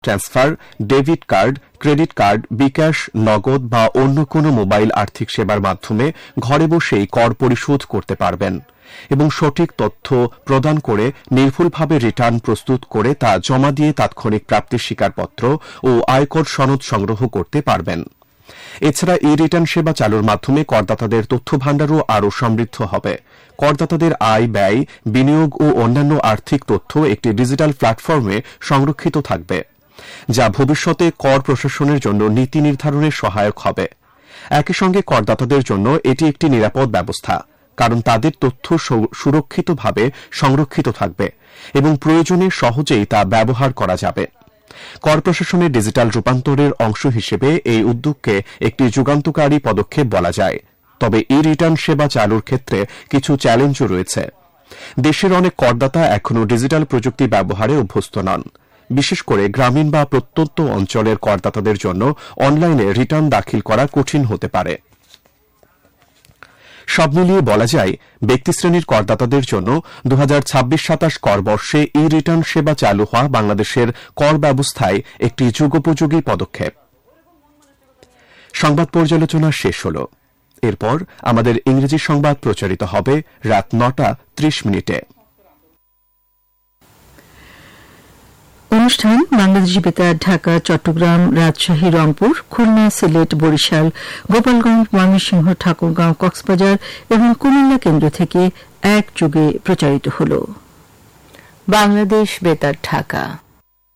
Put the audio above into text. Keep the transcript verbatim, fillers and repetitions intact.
Transfer, debit card, credit card, বিকাশ, নগদ বা অন্য কোনো মোবাইল আর্থিক সেবার মাধ্যমে ঘরে বসেই কর পরিশোধ করতে পারবেন এবং সঠিক তথ্য প্রদান করে নির্ভুলভাবে রিটার্ন প্রস্তুত করে তা জমা দিয়ে তাৎক্ষণিক প্রাপ্তির স্বীকারপত্র ও আয়কর সনদ সংগ্রহ করতে পারবেন। এছাড়া ই রিটার্ন সেবা চালুর মাধ্যমে করদাতাদের তথ্য ভাণ্ডারও আরও সমৃদ্ধ হবে। করদাতাদের আয়, ব্যয়, বিনিয়োগ ও অন্যান্য আর্থিক তথ্য একটি ডিজিটাল প্ল্যাটফর্মে সংরক্ষিত থাকবে, যা ভবিষ্যতে কর প্রশাসনের জন্য নীতি নির্ধারণে সহায়ক হবে। একই সঙ্গে করদাতাদের জন্য এটি একটি নিরাপদ ব্যবস্থা, কারণ তাদের তথ্য সুরক্ষিতভাবে সংরক্ষিত থাকবে এবং প্রয়োজনে সহজেই তা ব্যবহার করা যাবে। কর প্রশাসনের ডিজিটাল রূপান্তরের অংশ হিসেবে এই উদ্যোগকে একটি যুগান্তকারী পদক্ষেপ বলা যায়। তবে ই রিটার্ন সেবা চালুর ক্ষেত্রে কিছু চ্যালেঞ্জও রয়েছে। দেশের অনেক করদাতা এখনও ডিজিটাল প্রযুক্তি ব্যবহারে অভ্যস্ত নন। বিশেষ করে গ্রামীণ বা প্রত্যন্ত অঞ্চলের করদাতাদের জন্য অনলাইনে রিটার্ন দাখিল করা কঠিন হতে পারে। সব মিলিয়ে বলা যায়, ব্যক্তিশ্রেণীর করদাতাদের জন্য দু হাজার ছাব্বিশ সাতাশ কর বর্ষে ই রিটার্ন সেবা চালু হওয়া বাংলাদেশের কর ব্যবস্থায় একটি যুগোপযোগী পদক্ষেপ। সংবাদ পর্যালোচনা শেষ হল। এরপর আমাদের ইংরেজি সংবাদ প্রচারিত হবে রাত নটা ত্রিশ মিনিটে। অনুষ্ঠান বাংলাদেশি বেতার ঢাকা, চট্টগ্রাম, রাজশাহী, রংপুর, খুলনা, সিলেট, বরিশাল, গোপালগঞ্জ, ময়মনসিংহ, ঠাকুরগাঁও, কক্সবাজার এবং কুমিল্লা কেন্দ্র থেকে একযোগে প্রচারিত হল। বাংলাদেশ বেতার ঢাকা।